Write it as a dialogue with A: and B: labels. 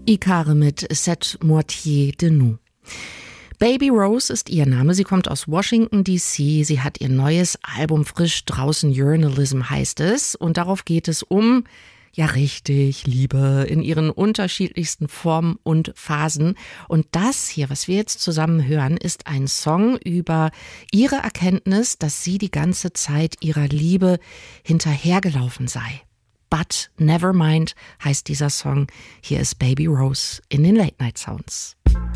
A: Ikare mit Cette Moitié de Nous. Baby Rose ist ihr Name. Sie kommt aus Washington, D.C. Sie hat ihr neues Album frisch draußen, Journalism heißt es. Und darauf geht es um, ja richtig, Liebe in ihren unterschiedlichsten Formen und Phasen. Und das hier, was wir jetzt zusammen hören, ist ein Song über ihre Erkenntnis, dass sie die ganze Zeit ihrer Liebe hinterhergelaufen sei. But Nevermind heißt dieser Song. Hier ist Baby Rose in den Late Night Sounds.